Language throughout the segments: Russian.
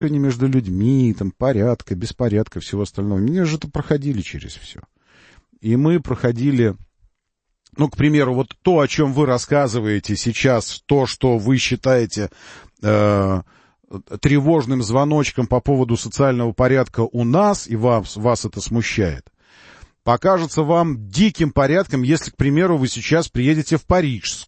между людьми, там, порядка, беспорядка, всего остального. Меня же это проходили через все. И мы проходили, ну, к примеру, вот то, о чем вы рассказываете сейчас, то, что вы считаете тревожным звоночком по поводу социального порядка у нас, и вас это смущает, покажется вам диким порядком, если, к примеру, вы сейчас приедете в Парижск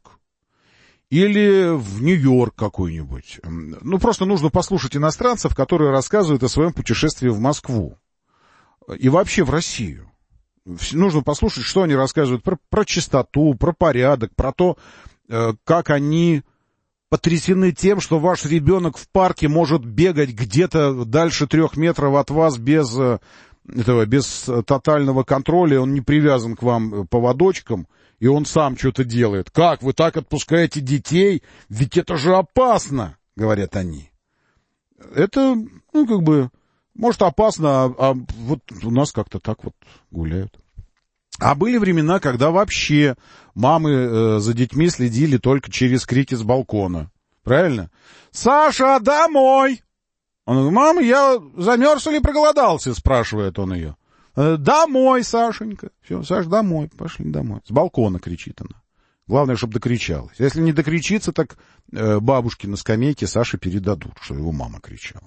или в Нью-Йорк какой-нибудь. Ну, просто нужно послушать иностранцев, которые рассказывают о своем путешествии в Москву и вообще в Россию. Нужно послушать, что они рассказывают про чистоту, про порядок, про то, как они потрясены тем, что ваш ребенок в парке может бегать где-то дальше 3 метров от вас без тотального контроля, он не привязан к вам поводочком, и он сам что-то делает. Как вы так отпускаете детей? Ведь это же опасно, говорят они. Это, ну, как бы, может, опасно, а вот у нас как-то так вот гуляют. А были времена, когда вообще мамы за детьми следили только через крики с балкона. Правильно? «Саша, домой!» Он говорит: «Мама, я замерз или проголодался?» — спрашивает он ее. «Домой, Сашенька». Все, Саш, домой, пошли домой. С балкона кричит она. Главное, чтобы докричалась. Если не докричится, так бабушки на скамейке Саше передадут, что его мама кричала.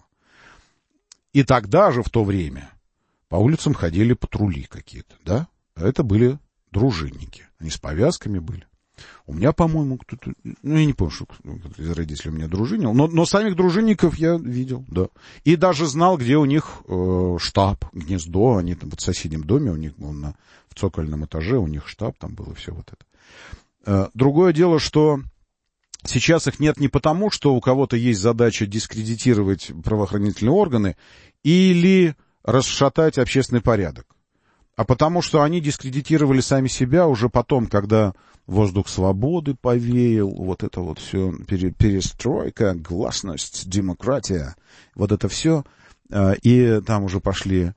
И тогда же, в то время, по улицам ходили патрули какие-то, да? Это были дружинники. Они с повязками были. У меня, по-моему, кто-то... Ну, я не помню, что из родителей у меня дружинил. Но самих дружинников я видел, да. И даже знал, где у них штаб, гнездо. Они там вот в соседнем доме, у них в цокольном этаже, у них штаб, там было все вот это. Другое дело, что сейчас их нет не потому, что у кого-то есть задача дискредитировать правоохранительные органы или расшатать общественный порядок, а потому что они дискредитировали сами себя уже потом, когда воздух свободы повеял, вот это вот все, перестройка, гласность, демократия, вот это все, и там уже пошли,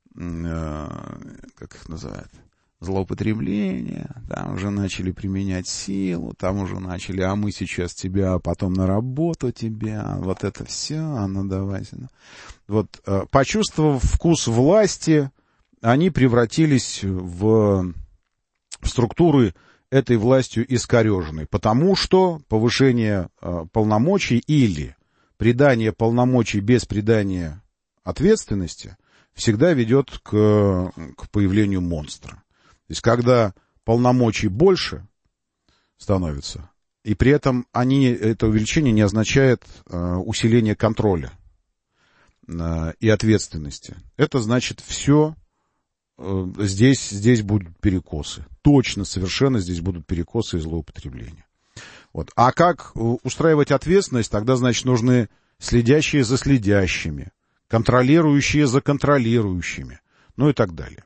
как их называют, злоупотребления, там уже начали применять силу, там уже начали, а мы сейчас тебя, а потом на работу тебя, вот это все, а ну давайте. Вот, почувствовав вкус власти, они превратились в структуры этой властью искореженной, потому что повышение полномочий или придание полномочий без придания ответственности всегда ведет к появлению монстра. То есть, когда полномочий больше становится, и при этом это увеличение не означает усиление контроля и ответственности. Это значит все... Здесь будут перекосы. Точно, совершенно здесь будут перекосы и злоупотребления. Вот. А как устраивать ответственность? Тогда, значит, нужны следящие за следящими, контролирующие за контролирующими, ну и так далее.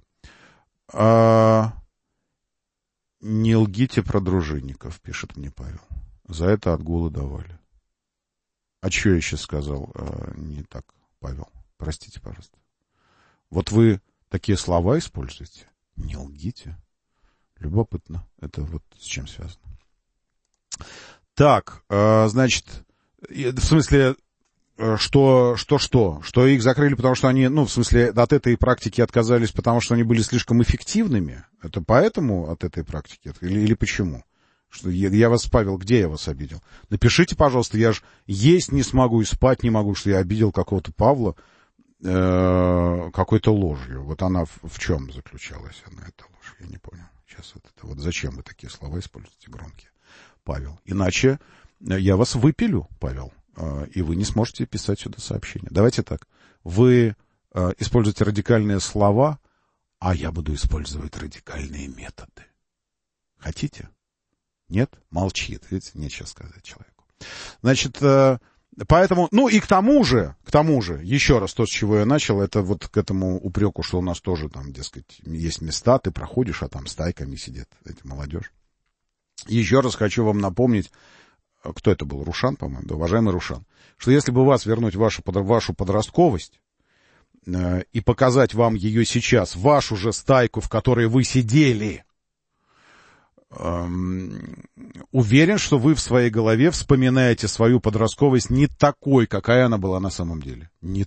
Не лгите про дружинников, пишет мне Павел. За это отгулы давали. А что я сейчас сказал? Не так, Павел. Простите, пожалуйста. Вот вы такие слова используете? Не лгите. Любопытно. Это вот с чем связано. Так, значит, в смысле, что их закрыли, потому что они, ну, в смысле, от этой практики отказались, потому что они были слишком эффективными? Это поэтому от этой практики? Или почему? Что я вас, Павел, где я вас обидел? Напишите, пожалуйста, я же есть не смогу и спать не могу, что я обидел какого-то Павла какой-то ложью. Вот она в чем заключалась, она эта ложь? Я не понял. Сейчас вот зачем вы такие слова используете громкие, Павел? Иначе я вас выпилю, Павел, и вы не сможете писать сюда сообщения. Давайте так. Вы используете радикальные слова, а я буду использовать радикальные методы. Хотите? Нет? Молчит. Видите, нечего сказать человеку. Значит, поэтому, ну и к тому же, еще раз то, с чего я начал, это вот к этому упреку, что у нас тоже там, дескать, есть места, ты проходишь, а там стайками сидит эта молодежь. Еще раз хочу вам напомнить, кто это был, Рушан, по-моему, да, уважаемый Рушан, что если бы вас вернуть в вашу подростковость и показать вам ее сейчас, вашу же стайку, в которой вы сидели, уверен, что вы в своей голове вспоминаете свою подростковость не такой, какая она была на самом деле. Не